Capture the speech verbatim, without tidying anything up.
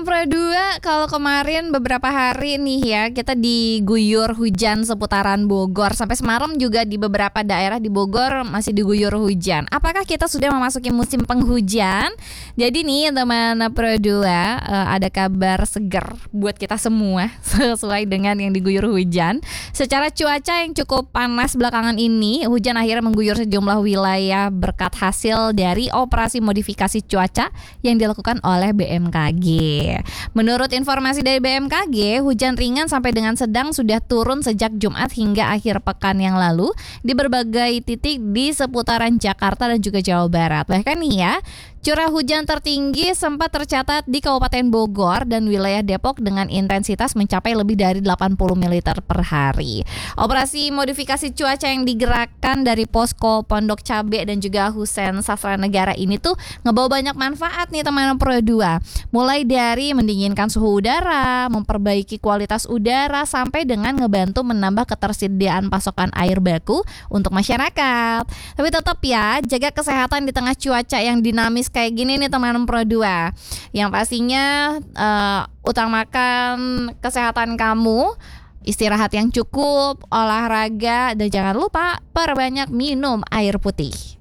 Pro dua, kalau kemarin beberapa hari nih ya kita diguyur hujan seputaran Bogor. Sampai semalam juga di beberapa daerah di Bogor masih diguyur hujan. Apakah kita sudah memasuki musim penghujan? Jadi nih teman Pro dua, eh, ada kabar seger buat kita semua sesuai dengan yang diguyur hujan. Secara cuaca yang cukup panas belakangan ini, hujan akhirnya mengguyur sejumlah wilayah berkat hasil dari operasi modifikasi cuaca yang dilakukan oleh B M K G. Menurut informasi dari B M K G, hujan ringan sampai dengan sedang sudah turun sejak Jumat hingga akhir pekan yang lalu di berbagai titik di seputaran Jakarta dan juga Jawa Barat. Bahkan nih ya, curah hujan tertinggi sempat tercatat di Kabupaten Bogor dan wilayah Depok dengan intensitas mencapai lebih dari delapan puluh mililiter per hari. Operasi modifikasi cuaca yang digerakkan dari Posko Pondok Cabe dan juga Husein Sastra Negara ini tuh ngebawa banyak manfaat nih teman Pro dua. Mulai dari mendinginkan suhu udara, memperbaiki kualitas udara, sampai dengan ngebantu menambah ketersediaan pasokan air baku untuk masyarakat. Tapi tetap ya, jaga kesehatan di tengah cuaca yang dinamis kayak gini nih teman Pro dua. Yang pastinya uh, utamakan kesehatan kamu, istirahat yang cukup, olahraga, dan jangan lupa perbanyak minum air putih.